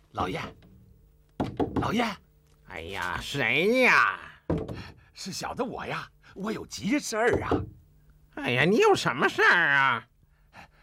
老爷，老爷， 哎呀，谁呀？ 是小的我呀，我有急事儿啊。 哎呀，你有什么事儿啊？